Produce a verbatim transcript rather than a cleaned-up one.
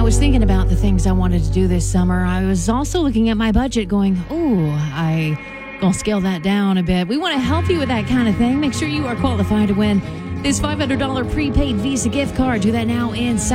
was thinking about the things I wanted to do this summer, I was also looking at my budget going, oh, I gonna scale that down a bit. We want to help you with that kind of thing. Make sure you are qualified to win this five hundred dollars prepaid Visa gift card. Do that now in seconds.